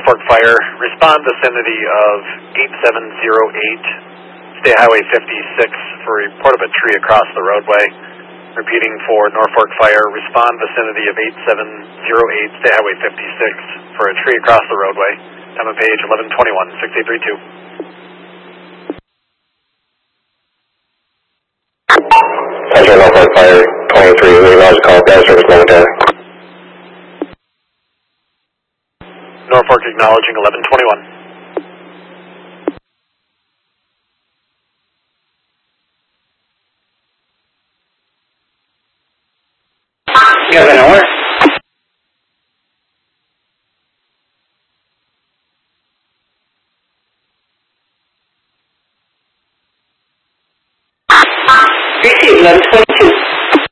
Norfolk Fire, respond vicinity of 8708, State Highway 56 for a report of a tree across the roadway. Repeating for Norfolk Fire, respond vicinity of 8708, State Highway 56 for a tree across the roadway. Time of page 1121, 6832. Central Norfolk Fire 23, we acknowledge call, gas service momentary. Norfolk acknowledging 1121. You guys anywhere?